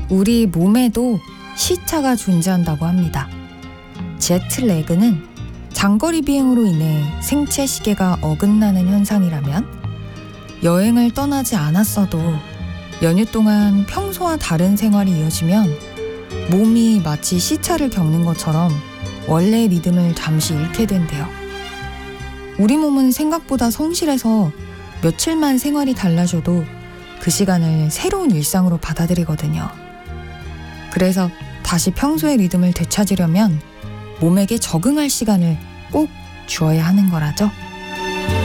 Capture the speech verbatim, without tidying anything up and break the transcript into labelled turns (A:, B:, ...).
A: 우리 몸에도 시차가 존재한다고 합니다. 제트래그는 장거리 비행으로 인해 생체 시계가 어긋나는 현상이라면 여행을 떠나지 않았어도 연휴 동안 평소와 다른 생활이 이어지면 몸이 마치 시차를 겪는 것처럼 원래의 리듬을 잠시 잃게 된대요. 우리 몸은 생각보다 성실해서 며칠만 생활이 달라져도 그 시간을 새로운 일상으로 받아들이거든요. 그래서 다시 평소의 리듬을 되찾으려면 몸에게 적응할 시간을 꼭 주어야 하는 거라죠.